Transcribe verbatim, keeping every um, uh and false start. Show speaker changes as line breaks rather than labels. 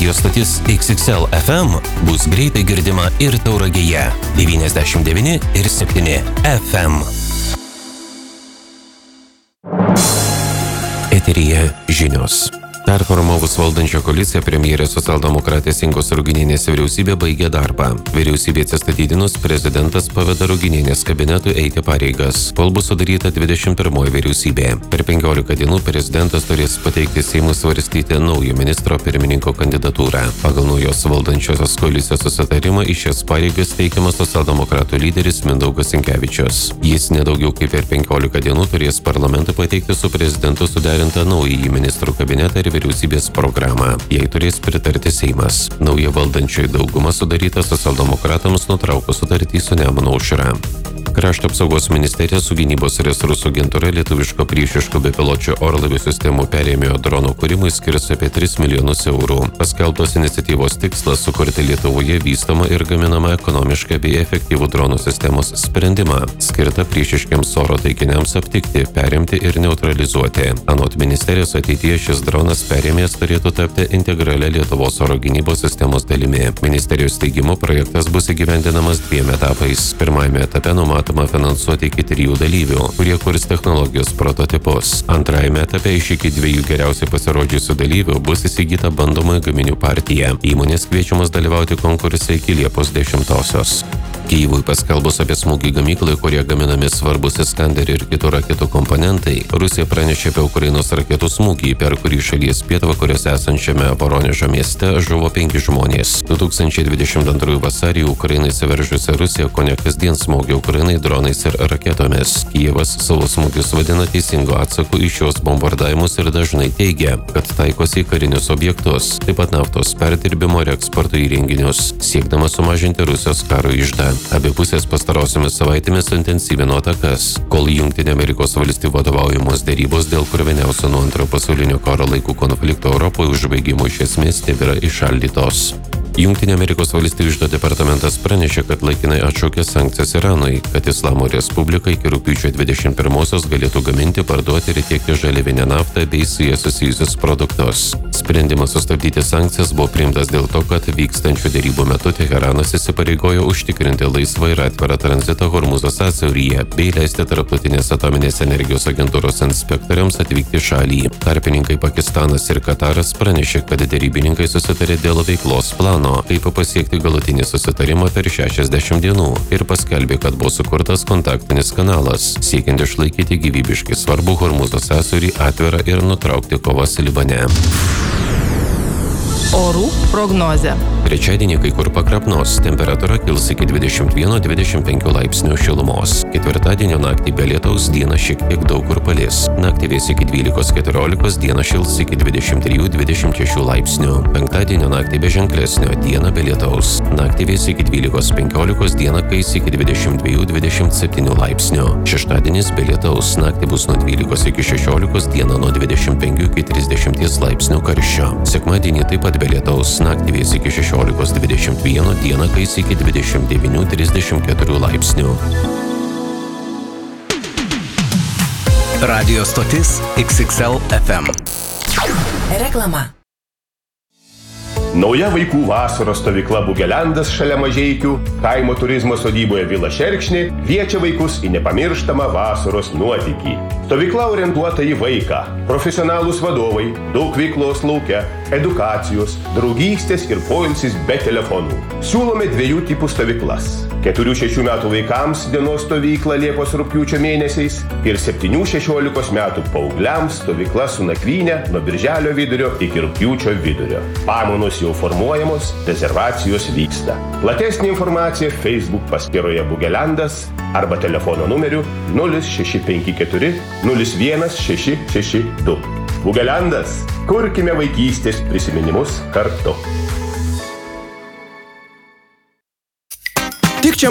Radio stotis X X L F M bus greitai girdima ir Tauragėje devyniasdešimt devyni ir septyni F M. Eteryje žinios. Performavus valdančią koaliciją, premjerės socialdemokratės Ingos Ruginienės vyriausybė baigė darbą. Vyriausybė atsistatydinus, prezidentas paveda Ruginienės kabinetui eiti pareigas, kol bus sudaryta dvidešimt pirmoji vyriausybė. Per penkiolika dienų prezidentas turės pateikti Seimui svarstyti naujo ministro pirmininko kandidatūrą. Pagal naujos valdančiosios koalicijos susitarimą į šias pareigas teikiamas socialdemokratų lyderis Mindaugas Sinkevičius. Jis nedaugiau kaip per penkiolika dienų turės parlamentui pateikti su prezidentu suderintą naująjį ministrų kabinetą ir vyriausybės programą. Jai turės pritarti Seimas. Nauja valdančioji dauguma sudaryta socialdemokratams nutraukus sutartį su Nemuno aušra. Krašto apsaugos ministerija su gynybos resursų agentūra lietuviško priešiškų bepiločių orlaivių sistemų perėmėjo drono kūrimui skirs apie tris milijonus eurų. Paskelbtos iniciatyvos tikslas sukurti Lietuvoje vystomą ir gaminamą ekonomišką bei efektyvų dronų sistemos sprendimą, skirtą priešiškiams oro taikiniams aptikti, perimti ir neutralizuoti. Anot ministerijos ateityje šis dronas perėmės turėtų tapti integralia Lietuvos oro gynybos sistemos dalimi. Ministerijos teigimu projektas bus įgyvendinamas dviem etapais. Pirmajame etape numatoma finansuoti iki trijų dalyvių, kurie kurs technologijos prototipus. Antrajame etape iš iki dviejų geriausiai pasirodžiusių dalyvių bus įsigyta bandomoji gaminių partija. Įmonės kviečiamas dalyvauti konkurse iki Liepos dešimtosios. Kyjivui paskelbus apie smūgį gamyklai, kurie gaminami svarbus Iskander ir kitų raketų komponentai, Rusija pranešė apie Ukrainos raketų smūgį, per kurį šalies pietvakariuose esančiame Voronežo mieste žuvo penki žmonės. du tūkstančiai dvidešimt antrųjų vasarį Ukrainai įsiveržusi Rusija kone kasdien smogė Ukrainai dronais ir raketomis. Kijevas savo smūgius vadina teisingu atsaku į šios bombardavimus ir dažnai teigia, kad taikosi į karinius objektus, taip pat naftos perdirbimo ir eksporto įrenginius, siekdamas sumažinti Rusijos karo iždą. Abi pusės pastarosiomis savaitėmis intensyvino atakas, kol Jungtinių Amerikos valstijų vadovaujamos derybos dėl kruviniausio nuo antrojo pasaulinio karo laikų konflikto Europoje užbaigimo iš esmės tebėra įšaldytos. Jungtinių Amerikos valstijų iždo departamentas pranešė, kad laikinai atšaukė sankcijas Iranui, kad Islamo Respublika iki rugpjūčio dvidešimt pirmosios galėtų gaminti, parduoti ir tiekti žaliavinę naftą bei su jie susijusius produktus. Sprendimas sustabdyti sankcijas buvo priimtas dėl to, kad vykstančių derybų metu Teheranas įsipareigojo užtikrinti laisvą ir atvirą tranzitą Hormuzo sąsiauryje bei leisti tarptautinės atominės energijos agentūros inspektoriams atvykti į šalį. Tarpininkai Pakistanas ir Kataras pranešė, kad derybininkai susitarė dėl veiklos plano, kaip pasiekti galutinį susitarimą per šešiasdešimt dienų ir paskelbė, kad buvo sukurtas kontaktinis kanalas, siekiant išlaikyti gyvybiškai svarbu Hormuzo sąsiaurį atvirą ir nutraukti kovas Libane.
Orų prognozė.
Trečiadienį kai kur pakrapnos, temperatūra kils iki dvidešimt vieno dvidešimt penkių laipsnių šilumos. Ketvirtadienio naktį be lietaus, dieną šiek tiek daug kur palis. Naktį vės iki dvylikos keturiolikos, dieną šils iki dvidešimt trijų dvidešimt šešių laipsnių. Penktadienio naktį be ženklesnio, dieną be lietaus. Naktį vės iki dvylikos penkiolikos, dieną kais iki dvidešimt dviejų dvidešimt septynių laipsnių. Šeštadienis be lietaus, naktį bus nuo dvylikos iki šešiolikos, dieną nuo dvidešimt penkių iki trisdešimties laipsnių karščio. Sekmadienį taip pat be lietaus, naktį vės iki šešiolikos dvidešimt vieno, dieną kais iki dvidešimt devynių trisdešimt keturių laipsnių.
Radio stotis X X L F M.
Reklama.
Nauja vaikų vasaros stovykla Bugelendas šalia Mažeikių, kaimo turizmo sodyboje Vila Šerkšnė kviečia vaikus į nepamirštamą vasaros nuotykį. Stovykla orientuota į vaiką, profesionalūs vadovai, daug veiklos lauke, edukacijos, draugystės ir poilsis be telefonų. Siūlome dviejų tipų stovyklas. keturių šešių metų vaikams dienos stovykla Liepos rugpjūčio mėnesiais ir septynių šešiolikos metų paaugliams stovykla su nakvyne nuo birželio vidurio iki rugpjūčio vidurio. Pamainos jau formuojamos, rezervacijos vyksta. Platesnė informacija Facebook paskyroje Bugelendas arba telefono numeriu nulis šeši penki keturi nulis vienas šeši šeši du. Bugelendas. Kurkime vaikystės prisiminimus kartu.
Tik čia